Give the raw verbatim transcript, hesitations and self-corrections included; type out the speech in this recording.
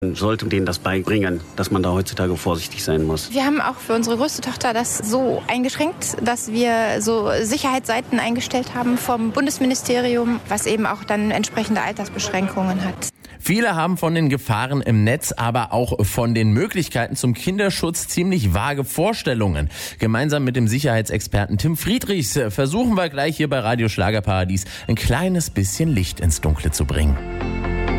sollte denen das beibringen, dass man da heutzutage vorsichtig sein muss. Wir haben auch für unsere größte Tochter das so eingeschränkt, dass wir so Sicherheitsseiten eingestellt haben vom Bundesministerium, was eben auch dann entsprechende Altersbeschränkungen hat. Viele haben von den Gefahren im Netz, aber auch von den Möglichkeiten zum Kinderschutz ziemlich vage Vorstellungen. Gemeinsam mit dem Sicherheitsexperten Tim Friedrichs versuchen wir gleich hier bei Radio Schlagerparadies ein kleines bisschen Licht ins Dunkle zu bringen.